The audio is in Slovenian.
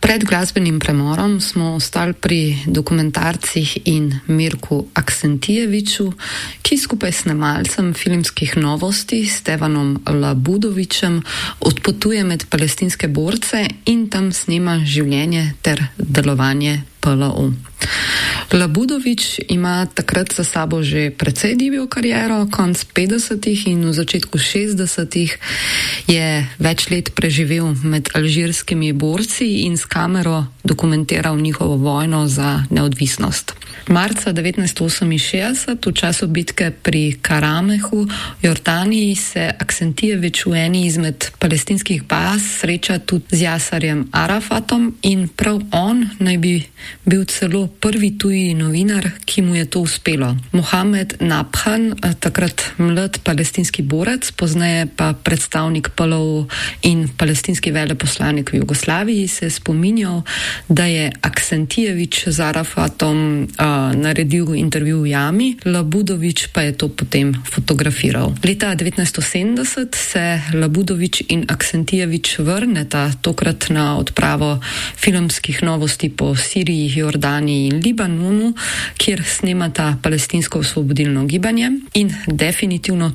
Pred glasbenim premorom smo ostali pri dokumentarcih in Mirku Aksentijeviču, ki skupaj s snemalcem filmskih novosti Stevanom Labudovičem odpotuje med palestinske borce in tam snema življenje ter delovanje PLO. Labudovič ima takrat za sabo že precej divjo kariero, konc 50-ih in v začetku 60-ih je več let preživel med alžirskimi borci in s kamero dokumentiral njihovo vojno za neodvisnost. Marca 1968, v času bitke pri Karamehu v Jordaniji, se Aksentijevič v eni izmed palestinskih baz sreča tudi z Yasserjem Arafatom in prav on naj bi bil celo prvi tuji novinar, ki mu je to uspelo. Mohamed Nabhan, takrat mlad palestinski borec, pozneje pa predstavnik PLO in palestinski veleposlanik v Jugoslaviji, se je spominjal, da je Aksentijevič z Arafatom naredil intervju v jami, Labudovič pa je to potem fotografiral. Leta 1970 se Labudovič in Aksentijevič vrneta, tokrat na odpravo filmskih novosti po Siriji, Jordaniji in Libanonu, kjer snemata palestinsko osvobodilno gibanje in definitivno